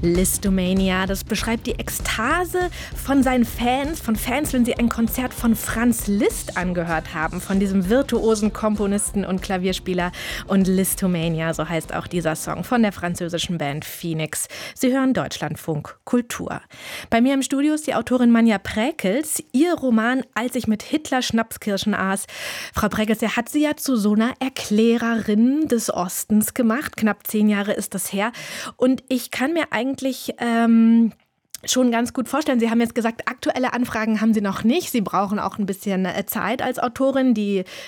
Listomania, das beschreibt die Ekstase von seinen Fans, wenn sie ein Konzert von Franz Liszt angehört haben, von diesem virtuosen Komponisten und Klavierspieler. Und Listomania, so heißt auch dieser Song von der französischen Band Phoenix. Sie hören Deutschlandfunk Kultur. Bei mir im Studio ist die Autorin Manja Präkels. Ihr Roman Als ich mit Hitler Schnapskirschen aß. Frau Präkels, er hat Sie ja zu so einer Erklärerin des Ostens gemacht. Knapp 10 Jahre ist das her. Und ich kann mir eigentlich schon ganz gut vorstellen. Sie haben jetzt gesagt, aktuelle Anfragen haben Sie noch nicht. Sie brauchen auch ein bisschen Zeit als Autorin.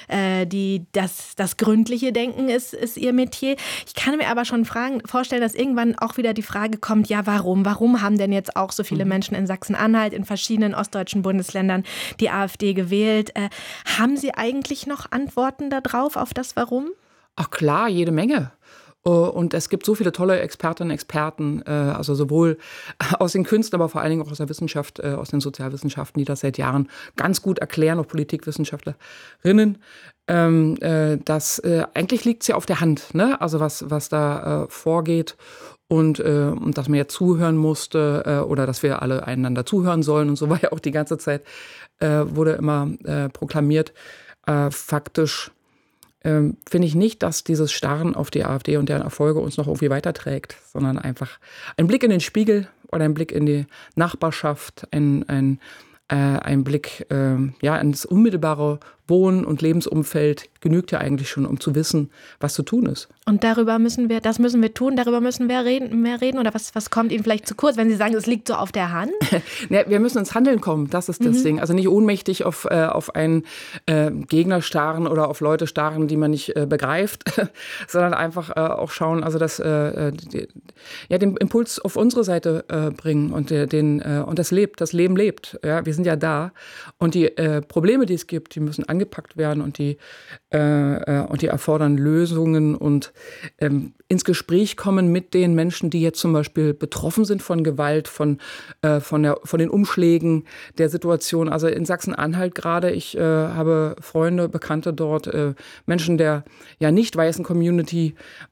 Das gründliche Denken ist Ihr Metier. Ich kann mir aber schon vorstellen, dass irgendwann auch wieder die Frage kommt, ja, warum? Warum haben denn jetzt auch so viele Menschen in Sachsen-Anhalt, in verschiedenen ostdeutschen Bundesländern die AfD gewählt? Haben Sie eigentlich noch Antworten darauf, auf das Warum? Ach klar, jede Menge. Und es gibt so viele tolle Expertinnen und Experten, also sowohl aus den Künsten, aber vor allen Dingen auch aus der Wissenschaft, aus den Sozialwissenschaften, die das seit Jahren ganz gut erklären, auch Politikwissenschaftlerinnen. Eigentlich liegt es ja auf der Hand, ne? Also was da vorgeht und dass man ja zuhören musste oder dass wir alle einander zuhören sollen und so war ja auch die ganze Zeit, wurde immer proklamiert. Faktisch finde ich nicht, dass dieses Starren auf die AfD und deren Erfolge uns noch irgendwie weiterträgt, sondern einfach ein Blick in den Spiegel oder ein Blick in die Nachbarschaft, ein Blick ins unmittelbare Wohn- und Lebensumfeld genügt ja eigentlich schon, um zu wissen, was zu tun ist. Und darüber müssen wir mehr reden oder was kommt Ihnen vielleicht zu kurz, wenn Sie sagen, es liegt so auf der Hand? Ja, wir müssen ins Handeln kommen, das ist das Ding. Also nicht ohnmächtig auf einen Gegner starren oder auf Leute starren, die man nicht begreift, sondern einfach auch schauen, also dass den Impuls auf unsere Seite bringen und das Leben lebt. Ja, wir sind ja da und die Probleme, die es gibt, die müssen angepackt werden und die erfordern Lösungen und ins Gespräch kommen mit den Menschen, die jetzt zum Beispiel betroffen sind von Gewalt, von den Umschlägen der Situation. Also in Sachsen-Anhalt gerade, ich habe Freunde, Bekannte dort, Menschen der ja nicht weißen Community,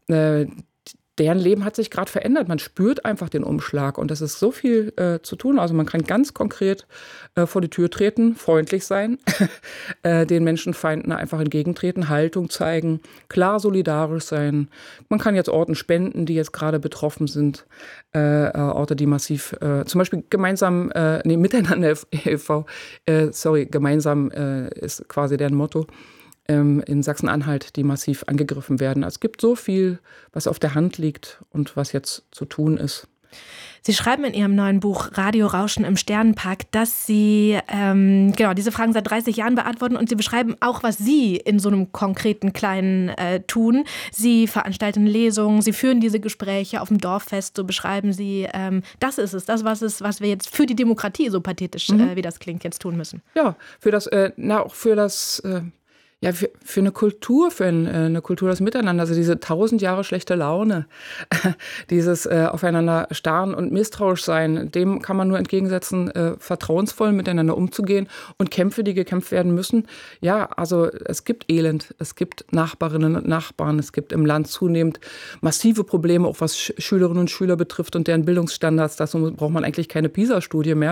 deren Leben hat sich gerade verändert. Man spürt einfach den Umschlag und das ist so viel zu tun. Also man kann ganz konkret vor die Tür treten, freundlich sein, den Menschenfeinden einfach entgegentreten, Haltung zeigen, klar solidarisch sein. Man kann jetzt Orten spenden, die jetzt gerade betroffen sind, Orte, die massiv, zum Beispiel gemeinsam, miteinander e.V., gemeinsam ist quasi deren Motto. In Sachsen-Anhalt, die massiv angegriffen werden. Also es gibt so viel, was auf der Hand liegt und was jetzt zu tun ist. Sie schreiben in Ihrem neuen Buch Radiorauschen im Sternenpark, dass Sie diese Fragen seit 30 Jahren beantworten und Sie beschreiben auch, was Sie in so einem konkreten Kleinen tun. Sie veranstalten Lesungen, Sie führen diese Gespräche auf dem Dorffest, so beschreiben Sie, das ist es, was wir jetzt für die Demokratie, so pathetisch wie das klingt, jetzt tun müssen. Ja, für eine Kultur, eine Kultur des Miteinander, also diese 1000 Jahre schlechte Laune, dieses aufeinander starren und misstrauisch sein, dem kann man nur entgegensetzen, vertrauensvoll miteinander umzugehen und Kämpfe, die gekämpft werden müssen. Ja, also es gibt Elend, es gibt Nachbarinnen und Nachbarn, es gibt im Land zunehmend massive Probleme, auch was Schülerinnen und Schüler betrifft und deren Bildungsstandards. Dazu braucht man eigentlich keine PISA-Studie mehr.